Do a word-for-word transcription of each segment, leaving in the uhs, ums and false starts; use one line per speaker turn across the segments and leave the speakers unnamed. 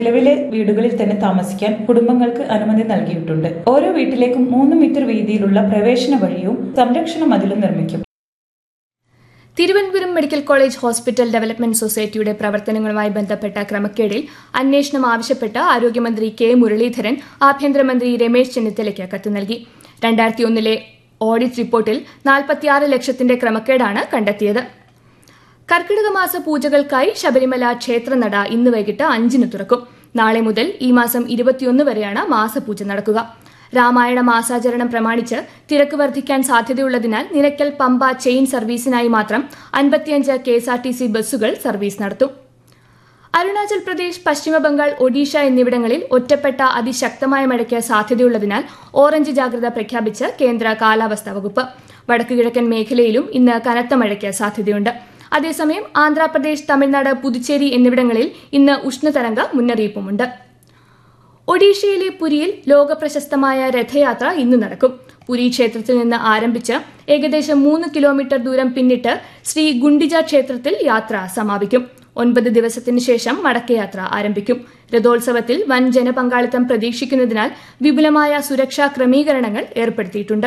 നിലവിലെ വീടുകളിൽ തന്നെ താമസിക്കാൻ കുടുംബങ്ങൾക്ക് അനുമതി നൽകിയിട്ടുണ്ട്. ഓരോ വീട്ടിലേക്കും മൂന്ന് മീറ്റർ വീതിയിലുള്ള പ്രവേശന വഴിയും സംരക്ഷണ മതിലും നിർമ്മിക്കും.
Thiruvananthapuram medical college hospital development സൊസൈറ്റിയുടെ പ്രവർത്തനങ്ങളുമായി ബന്ധപ്പെട്ട ക്രമക്കേടിൽ അന്വേഷണം ആവശ്യപ്പെട്ട് ആരോഗ്യമന്ത്രി കെ മുരളീധരൻ ആഭ്യന്തരമന്ത്രി രമേശ് ചെന്നിത്തലയ്ക്ക് കത്ത് നൽകി. രണ്ടായിരത്തി ഒന്നിലെ ഓഡിറ്റ് റിപ്പോർട്ടിൽ നാൽപ്പത്തിയാറ് ലക്ഷത്തിന്റെ ക്രമക്കേടാണ് കണ്ടെത്തിയത്. കർക്കിടക മാസ പൂജകൾക്കായി ശബരിമല ക്ഷേത്രനട ഇന്ന് വൈകിട്ട് അഞ്ചിന് തുറക്കും. നാളെ മുതൽ ഈ മാസം ഇരുപത്തിയൊന്ന് വരെയാണ് മാസപൂജ നടക്കുക. രാമായണ മാസാചരണം പ്രമാണിച്ച് തിരക്ക് വർദ്ധിക്കാൻ സാധ്യതയുള്ളതിനാൽ നിലയ്ക്കൽ പമ്പ ചെയിൻ സർവീസിനായി മാത്രം അൻപത്തിയഞ്ച് K S R T C ബസ്സുകൾ സർവീസ് നടത്തും. അരുണാചൽ പ്രദേശ്, പശ്ചിമബംഗാൾ, ഒഡീഷ എന്നിവിടങ്ങളിൽ ഒറ്റപ്പെട്ട അതിശക്തമായ മഴയ്ക്ക് സാധ്യതയുള്ളതിനാൽ ഓറഞ്ച് ജാഗ്രത പ്രഖ്യാപിച്ച് കേന്ദ്ര കാലാവസ്ഥാ വകുപ്പ്. വടക്കുകിഴക്കൻ മേഖലയിലും ഇന്ന് കനത്ത മഴയ്ക്ക് സാധ്യതയുണ്ട്. അതേസമയം ആന്ധ്രാപ്രദേശ്, തമിഴ്നാട്, പുതുച്ചേരി എന്നിവിടങ്ങളിൽ ഇന്ന് ഉഷ്ണതരംഗ മുന്നറിയിപ്പുമുണ്ട്. ഒഡീഷയിലെ പുരിയിൽ ലോകപ്രശസ്തമായ രഥയാത്ര ഇന്ന് നടക്കും. പുരി ക്ഷേത്രത്തിൽ നിന്ന് ആരംഭിച്ച് ഏകദേശം മൂന്ന് കിലോമീറ്റർ ദൂരം പിന്നിട്ട് ശ്രീ ഗുണ്ടിജ ക്ഷേത്രത്തിൽ യാത്ര സമാപിക്കും. ഒൻപത് ദിവസത്തിന് ശേഷം മടക്കയാത്ര ആരംഭിക്കും. രഥോത്സവത്തിൽ വൻ ജനപങ്കാളിത്തം പ്രതീക്ഷിക്കുന്നതിനാൽ വിപുലമായ സുരക്ഷാ ക്രമീകരണങ്ങൾ ഏർപ്പെടുത്തിയിട്ടുണ്ട്.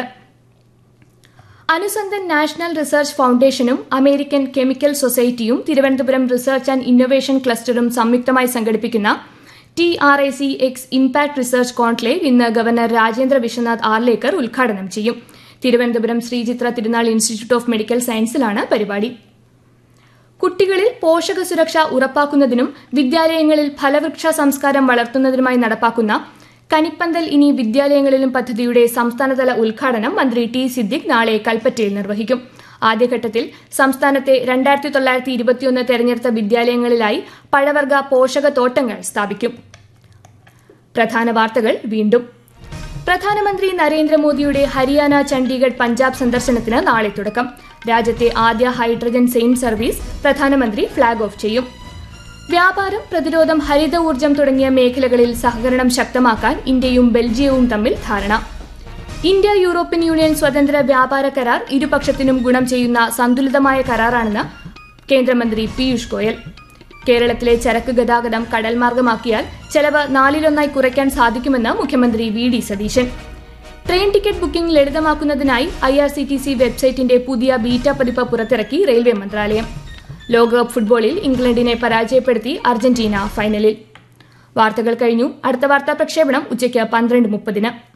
Anusandhan national research ഫൌണ്ടേഷനും American chemical സൊസൈറ്റിയും Thiruvananthapuram research and innovation ക്ലസ്റ്ററും സംയുക്തമായി സംഘടിപ്പിക്കുന്ന T R I C X impact research conclave ഇന്ന് ഗവർണർ രാജേന്ദ്ര വിശ്വനാഥ് ആർലേക്കർ ഉദ്ഘാടനം ചെയ്യും. തിരുവനന്തപുരം ശ്രീചിത്ര തിരുനാൾ ഇൻസ്റ്റിറ്റ്യൂട്ട് ഓഫ് മെഡിക്കൽ സയൻസിലാണ് പരിപാടി. കുട്ടികളിൽ പോഷക സുരക്ഷ ഉറപ്പാക്കുന്നതിനും വിദ്യാലയങ്ങളിൽ ഫലവൃക്ഷ സംസ്കാരം വളർത്തുന്നതിനുമായി നടപ്പാക്കുന്ന കനിപ്പന്തൽ ഇനി വിദ്യാലയങ്ങളിലും പദ്ധതിയുടെ സംസ്ഥാനതല ഉദ്ഘാടനം മന്ത്രി ടി സിദ്ദിഖ് നാളെ കൽപ്പറ്റയിൽ നിർവഹിക്കും. ആദ്യഘട്ടത്തിൽ സംസ്ഥാനത്തെ രണ്ടായിരത്തി തൊള്ളായിരത്തി ഇരുപത്തിയൊന്ന് തെരഞ്ഞെടുത്ത വിദ്യാലയങ്ങളിലായി പഴവർഗ പോഷക തോട്ടങ്ങൾ സ്ഥാപിക്കും. പ്രധാന വാർത്തകൾ വീണ്ടും. പ്രധാനമന്ത്രി നരേന്ദ്രമോദിയുടെ ഹരിയാന, ചണ്ഡീഗഡ്, പഞ്ചാബ് സന്ദർശനത്തിന് നാളെ തുടക്കം. രാജ്യത്തെ ആദ്യ ഹൈഡ്രജൻ സെയിം സർവീസ് പ്രധാനമന്ത്രി ഫ്ളാഗ് ഓഫ് ചെയ്യും. വ്യാപാരം, പ്രതിരോധം, ഹരിത ഊർജ്ജം തുടങ്ങിയ മേഖലകളിൽ സഹകരണം ശക്തമാക്കാൻ ഇന്ത്യയും ബെൽജിയവും തമ്മിൽ ധാരണ. ഇന്ത്യ യൂറോപ്യൻ യൂണിയൻ സ്വതന്ത്ര വ്യാപാര കരാർ ഇരുപക്ഷത്തിനും ഗുണം ചെയ്യുന്ന സന്തുലിതമായ കരാറാണെന്ന് കേന്ദ്രമന്ത്രി പീയൂഷ് ഗോയൽ. കേരളത്തിലെ ചരക്ക് ഗതാഗതം കടൽമാർഗമാക്കിയാൽ ചെലവ് നാലിലൊന്നായി കുറയ്ക്കാൻ സാധിക്കുമെന്ന് മുഖ്യമന്ത്രി V D Satheesan. Train ticket booking ലളിതമാക്കുന്നതിനായി I R C T C വെബ്സൈറ്റിന്റെ പുതിയ ബീറ്റ പതിപ്പ് പുറത്തിറക്കി റെയിൽവേ മന്ത്രാലയം. ലോകകപ്പ് ഫുട്ബോളിൽ ഇംഗ്ലണ്ടിനെ പരാജയപ്പെടുത്തി അർജന്റീന ഫൈനലിൽ. വാർത്തകൾ കഴിഞ്ഞു. അടുത്ത വാർത്താ പ്രക്ഷേപണം ഉച്ചയ്ക്ക് പന്ത്രണ്ട് മുപ്പതിന്.